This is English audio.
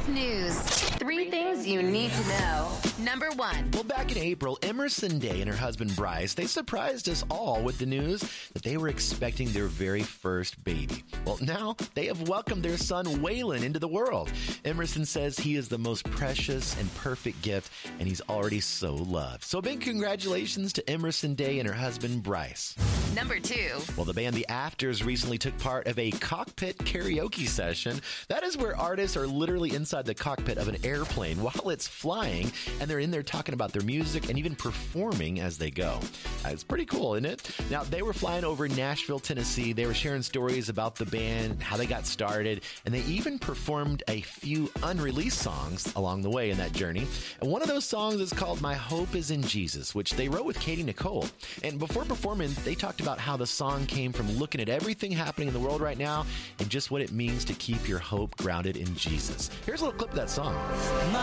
Kiss News. 3 things you need to know. Number 1. Well, back in April, Emerson Day and her husband Bryce, they surprised us all with the news that they were expecting their very first baby. Well, now they have welcomed their son Waylon into the world. Emerson says he is the most precious and perfect gift, and he's already so loved. So big congratulations to Emerson Day and her husband Bryce. Number 2. Well, the band The Afters recently took part of a cockpit karaoke session. That is where artists are literally inside the cockpit of an airplane while it's flying, and they're in there talking about their music and even performing as they go. It's pretty cool, isn't it? Now, they were flying over Nashville, Tennessee. They were sharing stories about the band, how they got started, and they even performed a few unreleased songs along the way in that journey. And one of those songs is called My Hope is in Jesus, which they wrote with Katie Nicole. And before performing, they talked about how the song came from looking at everything happening in the world right now and just what it means to keep your hope grounded in Jesus. Here's a little clip of that song.